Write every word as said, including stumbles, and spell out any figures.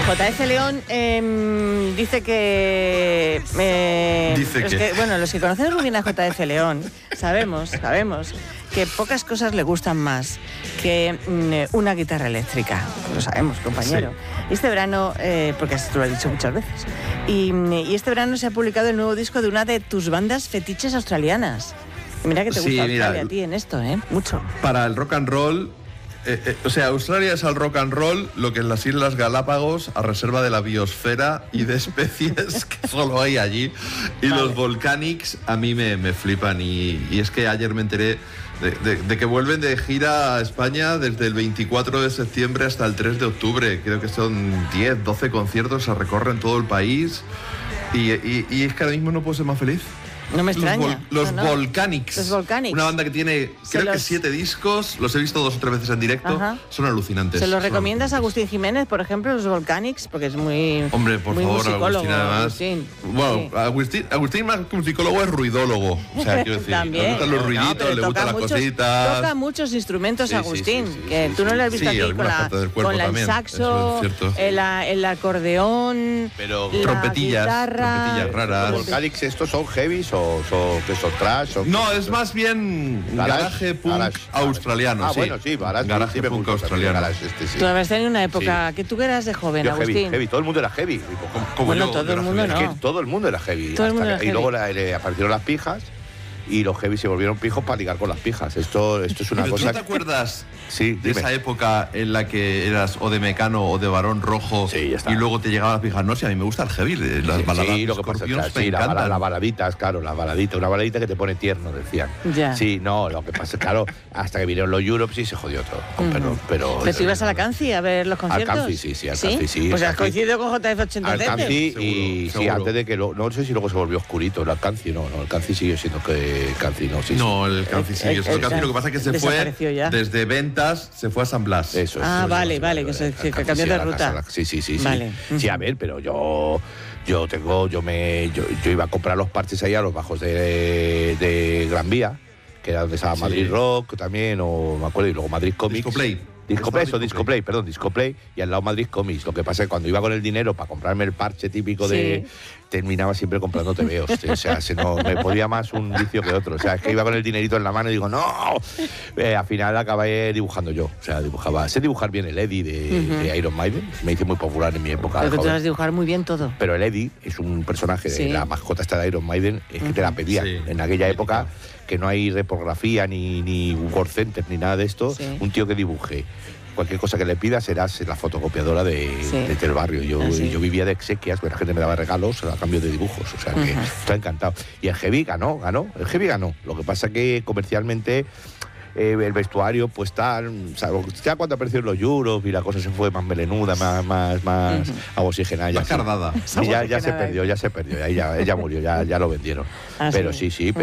J F León eh, dice que... Eh, dice los que... que... Bueno, los que conocemos muy bien a J F León sabemos, sabemos que pocas cosas le gustan más que mm, una guitarra eléctrica. Lo sabemos, compañero. Sí. Este verano, eh, porque tú lo has dicho muchas veces, y, y este verano se ha publicado el nuevo disco de una de tus bandas fetiches australianas. Y mira que te gusta sí, Australia mira, a ti en esto, ¿eh? Mucho. Para el rock and roll... Eh, eh, o sea, Australia es al rock and roll lo que en las Islas Galápagos a reserva de la biosfera y de especies que solo hay allí. Y vale. Los Volcanics a mí me, me flipan. Y, y es que ayer me enteré de, de, de que vuelven de gira a España desde el veinticuatro de septiembre hasta el tres de octubre. Creo que son diez, doce conciertos, se recorren todo el país. Y, y, y es que ahora mismo no puedo ser más feliz. No me extraña. Los, vol- los no, no. Volcanics. Los Volcanics. Una banda que tiene, Se creo los... que siete discos. Los he visto dos o tres veces en directo. Ajá. Son alucinantes. ¿Se los recomiendas a Agustín Jiménez, por ejemplo, los Volcanics? Porque es muy. Hombre, por muy favor, Agustín, además. Agustín. Bueno, sí. Agustín, Agustín más que musicólogo es ruidólogo. O sea, quiero decir, también. le gustan los ruiditos, no, le gustan las muchos, cositas. Toca muchos instrumentos, sí, Agustín. Sí, sí, sí, que sí, tú no lo has sí, visto sí, aquí con, la, con la, el saxo, el, el acordeón, pero la trompetillas, guitarra, trompetillas raras. ¿Los Volcanics estos son heavies o son, que son trash? O no, es más bien garage, garage punk garage, australiano. Ah, sí. bueno, sí, garage, garage sí, punk australiano. Garage este, sí. Tú habías tenido una época sí. que tú eras de joven, yo Agustín. Heavy, heavy, todo el mundo era heavy. Como, como bueno, yo, todo el mundo no. Es que todo el mundo era heavy. Todo el mundo era que, heavy. Y luego la, le aparecieron las pijas. Y los heavy se volvieron pijos para ligar con las pijas. Esto, esto es una ¿Pero cosa... ¿Tú te acuerdas sí, de dime. esa época en la que eras o de Mecano o de Varón Rojo sí, ya está. Y luego te llegaban las pijas? No, si a mí me gusta el heavy, las sí, baladas. Sí, lo que pasa es que sí, la, la, las baladitas, claro, las baladitas. Una baladita que te pone tierno, decían. Ya. Sí, no, lo que pasa es claro, hasta que vinieron los Europe sí se jodió todo. Con uh-huh. perdón, pero... ¿Pero tú ibas a la Canci a ver los conciertos? Al Canci, sí, sí, al Canci, sí. Pues has coincidido con J F ochenta Al Canci y sí, antes de que... Lo, no sé si luego se volvió oscurito, el Canci no, no, el Canci sigue siendo que Canci no, sí. No, el Canci sí, el, el, el Canci lo que pasa es que se fue ya. desde ventas, se fue a San Blas. Eso es. Ah, eso, vale, eso, vale, eso, que, se, que, que cambió de ruta. Casa, sí, sí, sí, vale. sí. Sí, a ver, pero yo yo tengo, yo me yo, yo iba a comprar los parches ahí a los bajos de, de Gran Vía, que era donde estaba sí. Madrid Rock también, o me acuerdo, y luego Madrid Comics. Discoplay. Discoplay, eso, Discoplay, perdón, Discoplay, y al lado Madrid Comics. Lo que pasa es que cuando iba con el dinero para comprarme el parche típico sí. de... terminaba siempre comprando tebeos. O sea, se no, me podía más un vicio que otro. O sea, es que iba con el dinerito en la mano y digo, ¡no! Eh, al final acabé dibujando yo. O sea, dibujaba... Sé dibujar bien el Eddie de, uh-huh. de Iron Maiden. Me hice muy popular en mi época. Pero que tú sabes dibujar muy bien todo. Pero el Eddie es un personaje de sí. la mascota esta de Iron Maiden, es uh-huh. que te la pedía. Sí. En aquella época, que no hay repografía, ni, ni Word Center, ni nada de esto, sí. un tío que dibuje. Cualquier cosa que le pidas serás la fotocopiadora de, sí. de, del barrio. Yo, ah, sí. yo vivía de exequias, pero la gente me daba regalos a cambio de dibujos. O sea que uh-huh. estoy encantado. Y el heavy ganó, ganó. El heavy ganó. Lo que pasa que comercialmente eh, el vestuario, pues tal. O sea, ya cuando aparecieron los Euros y la cosa se fue más melenuda, más, más, más uh-huh. oxigenada. Más cardada. Sí, ya, ya se perdió, ya se perdió. Ahí ya, ella murió, ya, ya lo vendieron. Ah, pero sí, sí. sí